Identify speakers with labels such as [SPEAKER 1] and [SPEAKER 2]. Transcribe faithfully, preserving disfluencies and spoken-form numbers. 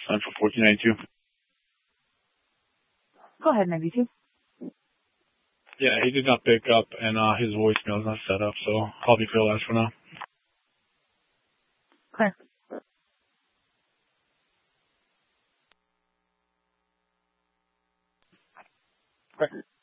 [SPEAKER 1] Central fourteen ninety-two.
[SPEAKER 2] Go ahead, ninety-two.
[SPEAKER 1] Yeah, he did not pick up, and uh, his voicemail is not set up, so I'll be Phil as for now.
[SPEAKER 2] Clear.
[SPEAKER 1] Okay.